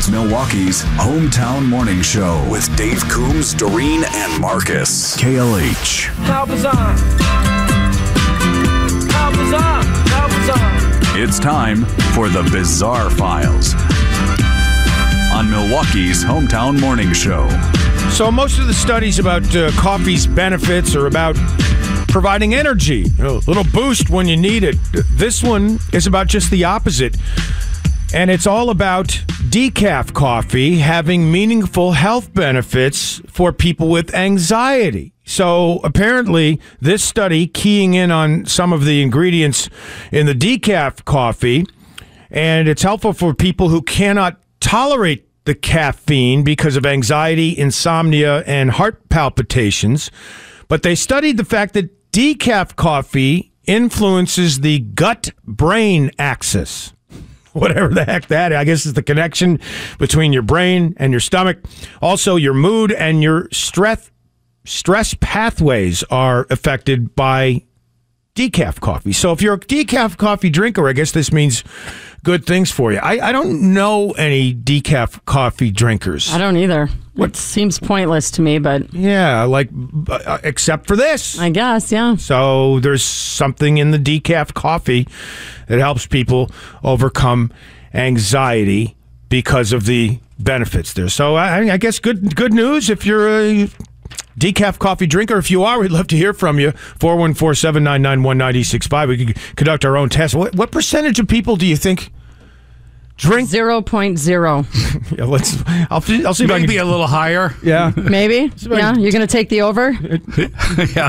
It's Milwaukee's hometown morning show with Dave Coombs, Doreen, and Marcus. KLH. Help us on. Help us on. Help us on. It's time for the Bizarre Files on Milwaukee's hometown morning show. So most of the studies about coffee's benefits are about providing energy, a little boost when you need it. This one is about just the opposite. And it's all about decaf coffee having meaningful health benefits for people with anxiety. So apparently this study, keying in on some of the ingredients in the decaf coffee, and it's helpful for people who cannot tolerate the caffeine because of anxiety, insomnia, and heart palpitations. But they studied the fact that decaf coffee influences the gut-brain axis. Whatever the heck that is. I guess it's the connection between your brain and your stomach. Also, your mood and your stress pathways are affected by decaf coffee. So if you're a decaf coffee drinker, I guess this means good things for you. I don't know any decaf coffee drinkers. I don't either. It seems pointless to me, but... Yeah, except for this. I guess, yeah. So there's something in the decaf coffee that helps people overcome anxiety because of the benefits there. So I guess good news if you're a decaf coffee drinker. If you are, we'd love to hear from you. 414-799-1965. We could conduct our own test. What percentage of people do you think drink? 0.0. Yeah, I'll see if I can be a little higher. Yeah. Maybe? Yeah, you're going to take the over? Yeah.